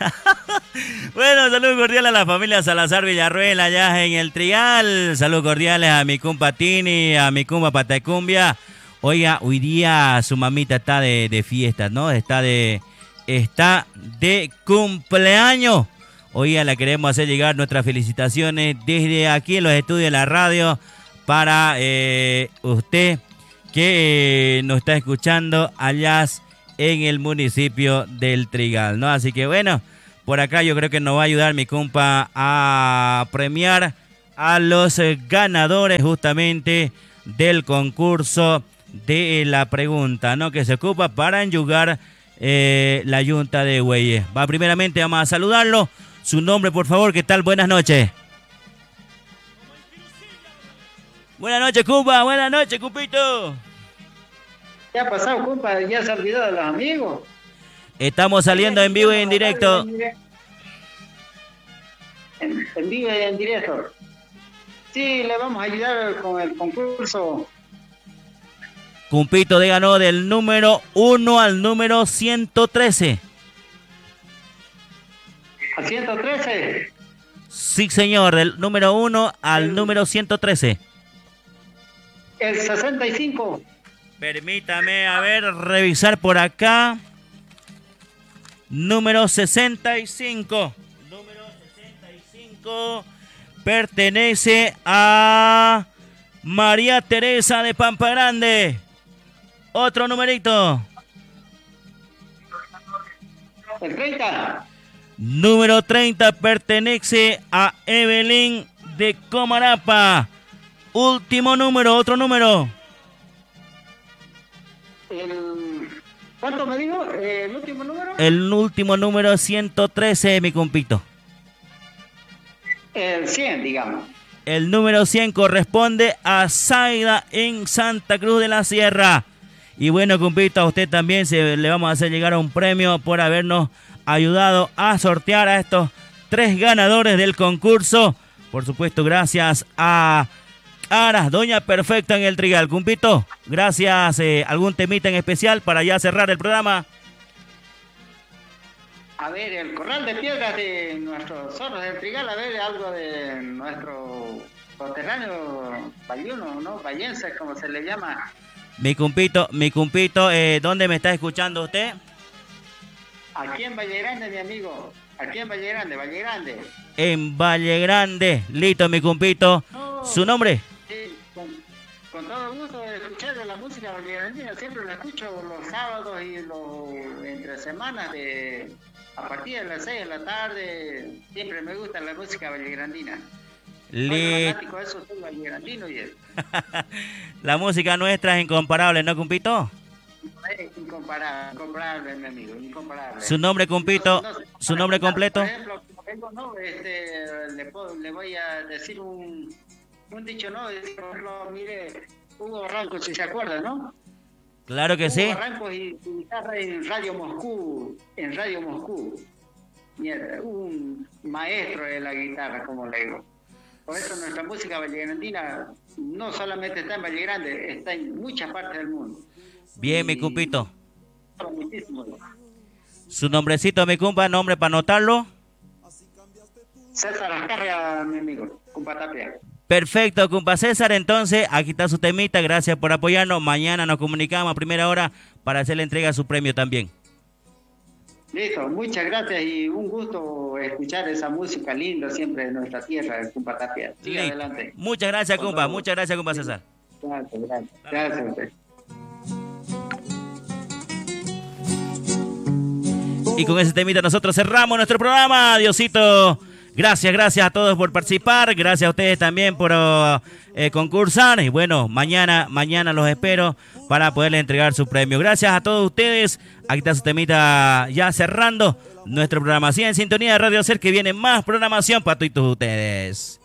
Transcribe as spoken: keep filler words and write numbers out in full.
Bueno, saludos cordiales a la familia Salazar Villarruel allá en el Trigal. Saludos cordiales a mi compa Tini, a mi compa Patacumbia. Oiga, hoy día su mamita está de, de fiesta, ¿no? Está de, está de cumpleaños. Oiga, le queremos hacer llegar nuestras felicitaciones desde aquí en los estudios de la radio para eh, usted que eh, nos está escuchando allá en el municipio del Trigal, ¿no? Así que bueno, por acá yo creo que nos va a ayudar mi compa a premiar a los ganadores justamente del concurso de la pregunta, ¿no? Que se ocupa para enyugar eh, la yunta de bueyes. Va, primeramente vamos a saludarlo. Su nombre, por favor, ¿qué tal? Buenas noches. Buenas noches, compa. Buenas noches, compito. ¿Qué ha pasado, compa? ¿Ya se ha olvidado de los amigos? Estamos saliendo en vivo y en directo. En, en vivo y en directo. Sí, le vamos a ayudar con el concurso. Compito de ganó del número uno al número ciento trece. ¿Al ciento trece? Sí, señor, del número uno al el, número ciento trece. El sesenta y cinco. Permítame, a ver, revisar por acá. Número sesenta y cinco. Número sesenta y cinco pertenece a María Teresa de Pampa Grande. Otro numerito. El treinta. Número treinta pertenece a Evelyn de Comarapa. Último número, otro número. El... ¿Cuánto me dijo? ¿El último número? El último número ciento trece, mi compito. El cien, digamos. El número cien corresponde a Zaida en Santa Cruz de la Sierra. Y bueno, compito, a usted también se, le vamos a hacer llegar un premio por habernos ayudado a sortear a estos tres ganadores del concurso. Por supuesto, gracias a Aras, Doña Perfecta en el Trigal. Compito, gracias. Eh, ¿Algún temita en especial para ya cerrar el programa? A ver, el corral de piedras de nuestros zorros del Trigal, a ver, algo de nuestro coterráneo valluno, ¿no? Vallense, como se le llama. Mi compito, mi compito, eh, ¿dónde me está escuchando usted? Aquí en Valle Grande, mi amigo. Aquí en Valle Grande, Valle Grande. En Valle Grande. Listo, mi compito. No, ¿Su nombre? Sí, con, con todo gusto de escuchar de la música vallegrandina. Siempre la escucho los sábados y los entre semanas de... A partir de las seis de la tarde, siempre me gusta la música vallegrandina. Listo. Eso soy vallegrandino y eso. La música nuestra es incomparable, ¿no, compito? Es incomparable, incomparable, mi amigo, incomparable. Su nombre, compito, no, no, su nombre completo. Por ejemplo, vengo, no, este, le, puedo, le voy a decir un, un dicho, ¿no? Por ejemplo, mire, Hugo Barranco, si se acuerda, ¿no? Claro que Hugo sí. Barranco y su guitarra en Radio Moscú, en Radio Moscú. Mierda, un maestro de la guitarra, como le digo. Por eso nuestra música vallegrandina no solamente está en Valle Grande, está en muchas partes del mundo. Bien, y... mi compito. Muchísimo. Su nombrecito, mi compa, nombre para anotarlo. César Ascarria, mi amigo, compa Tapia. Perfecto, compa César, entonces aquí está su temita, gracias por apoyarnos. Mañana nos comunicamos a primera hora para hacer la entrega de su premio también. Listo, muchas gracias y un gusto escuchar esa música linda siempre de nuestra tierra, el compa Tapia. Sigue adelante. Muchas gracias, compa, todo. Muchas gracias, compa César. Gracias, gracias. Gracias a usted. Y con ese temita nosotros cerramos nuestro programa. Diosito, gracias, gracias a todos por participar. Gracias a ustedes también por uh, eh, concursar. Y bueno, mañana, mañana los espero para poderles entregar su premio. Gracias a todos ustedes. Aquí está su temita ya cerrando nuestro programa. Así en sintonía de Radio Ser, que viene más programación para todos ustedes.